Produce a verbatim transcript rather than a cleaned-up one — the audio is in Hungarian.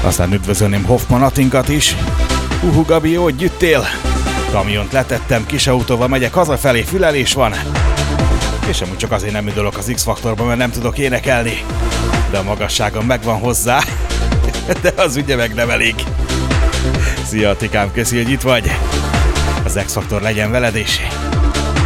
Aztán üdvözölném Hoffman Atinkat is. Uhu Gabi, jó, hogy gyüttél? Kamiont letettem, kis autóval megyek hazafelé, fülelés van. És amúgy csak azért nem üdülök az X-faktorban, mert nem tudok énekelni. De a magasságom megvan hozzá. De az ugye meg nem elég. Szia Atikám, köszi, hogy itt vagy. Az X-faktor legyen veled is.